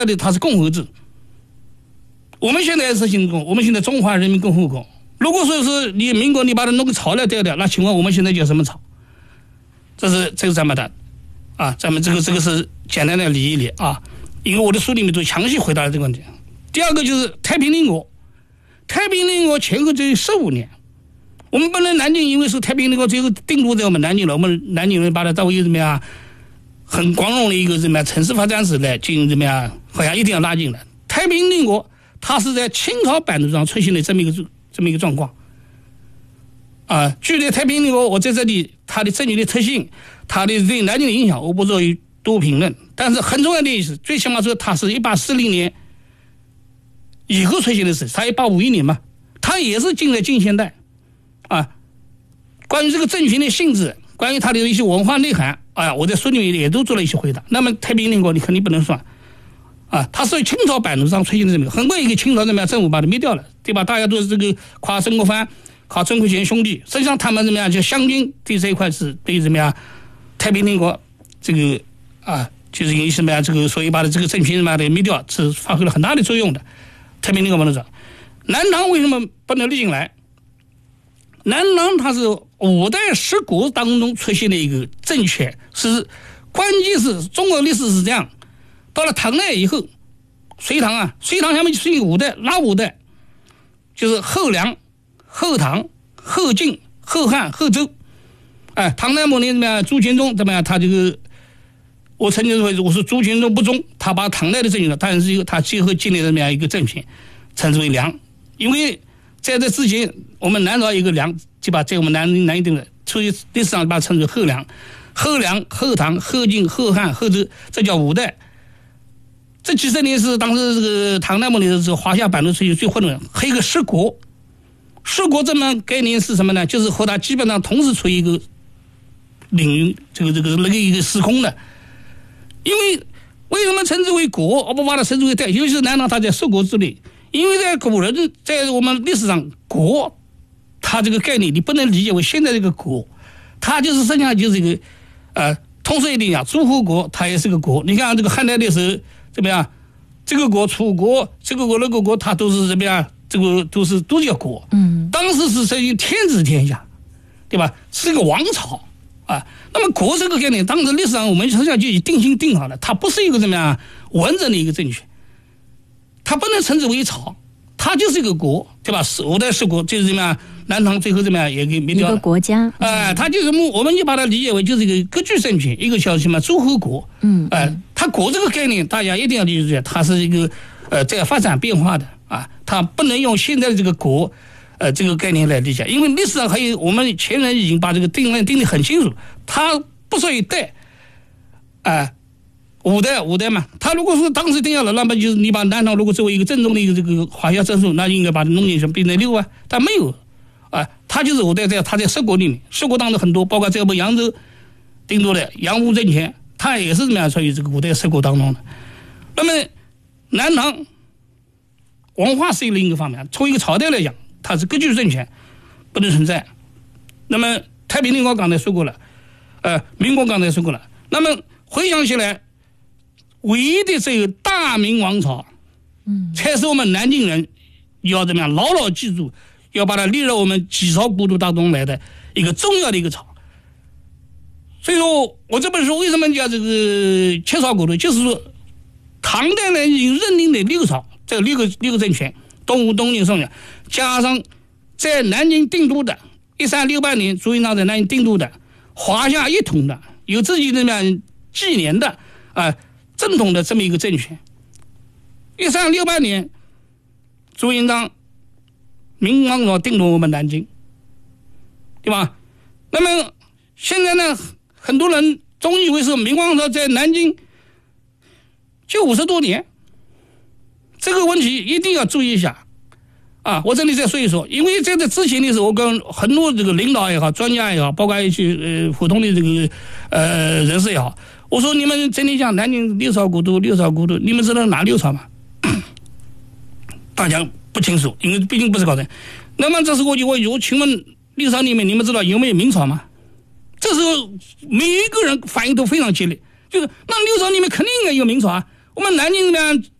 它是共和制。我们现在是行共，我们现在中华人民共和国。如果说是你民国你把它弄个朝了掉掉，那请问我们现在叫什么朝？这是咱们的啊，咱们这个是简单的理一理啊，因为我的书里面都详细回答了这个问题。第二个就是太平天国，太平天国前后只有15年。我们本来南京因为是太平天国最后定都在我们南京了，我们南京人把它作为怎么样很光荣的一个怎么样城市发展史来进行怎么样，好像一定要拉进来。太平天国它是在清朝版图上出现的这么一个状况啊。距离太平天国，我在这里它的政治的特性，它的对南京的影响，我不做多评论。但是很重要的意思，最起码说它是1840年以后出现的事，它1851年嘛，它也是近在近现代啊。关于这个政权的性质，关于它的一些文化内涵啊，我在书里面也都做了一些回答。那么太平天国你肯定不能算啊，它是清朝版图上出现的这么很快一个清朝怎么样政府把它灭掉了，对吧？大家都是这个夸曾国藩、夸曾国荃兄弟，实际上他们怎么样就湘军对这一块是对怎么样太平天国这个啊，就是因为什么样这个所以把这个政权什么的灭掉，是发挥了很大的作用的。太平天国不能说，南唐为什么不能立进来？南唐它是5代10国当中出现的一个政权，是关键是中国历史是这样。到了唐代以后，隋唐下面就是一个5代，哪5代？就是后梁、后唐、后晋、后汉、后周。哎，唐代末年怎么样？朱全忠怎么样？他这个，我曾经认为我说朱全忠不忠，他把唐代的政权，但是他最后建立怎么样一个政权，称之为梁。因为在这之前，我们南朝有一个梁，就把在我们南京定的，所以历史上把它称为后梁、后梁、后唐、后晋、后汉、后周，这叫5代。这几十年是当时这个唐代末年的时候，华夏版图出现最混乱，还有一个10国。10国这么概念是什么呢？就是和它基本上同时处于一个领域，这个一个时空的。因为什么称之为国，而不把它称之为代？尤其是南唐，它在10国之内。因为在古人在我们历史上，国它这个概念你不能理解为现在这个国，它就是实际上就是一个通俗一点讲，诸侯国它也是个国。你看这个汉代的时候怎么样？这个国、楚国、这个国、那个国，它都是怎么样？这个都叫国。当时是属于天子天下，对吧？是一个王朝啊。那么国这个概念，当时历史上我们实际上就已定性定好了，它不是一个怎么样完整的一个政权。它不能称之为朝，它就是一个国，对吧？5代10国就是怎么样？南唐最后怎么样也给灭掉了。 一个国家， 它就是我们就把它理解为就是一个割据政权，一个叫什么诸侯国。它国这个概念大家一定要理解，它是一个在发展变化的啊，它不能用现在的这个国这个概念来理解，因为历史上还有我们前人已经把这个定得很清楚，它不属于代5代嘛，他如果说当时定下来，那么就是你把南唐如果作为一个正宗的一个这个华夏政数，那应该把它弄进去变成6啊，但没有他就是5代他在10国里面，10国当中很多，包括在我们扬州定都的杨武政权，他也是怎么样属于这个5代10国当中的。那么南唐文化是另一个方面，从一个朝代来讲，它是割据政权，不能存在。那么太平天国刚才说过了，民国刚才说过了，那么回想起来。唯一的这个大明王朝，才是我们南京人要怎么样牢牢记住，要把它列入我们几朝古都当中来的一个重要的一个朝。所以说我这本书为什么叫这个7朝古都，就是说唐代呢已经认定的6朝，这六个政权，东吴、东晋、宋元，加上在南京定都的1368年朱元璋在南京定都的华夏一统的，有自己怎么样纪年的正统的这么一个政权。1368年朱元璋明王朝定都我们南京，对吧？那么现在呢，很多人总以为是明王朝在南京就50多年，这个问题一定要注意一下我这里再说一说。因为在这之前的时候，我跟很多这个领导也好、专家也好，包括一些普通的这个人士也好，我说你们真的讲南京6朝古都，你们知道哪6朝吗？大家不清楚，因为毕竟不是高人。那么这时候我就问我请问6朝里面你们知道有没有明朝吗？这时候每一个人反应都非常激烈，就是那6朝里面肯定应该有明朝啊。 我们南京人民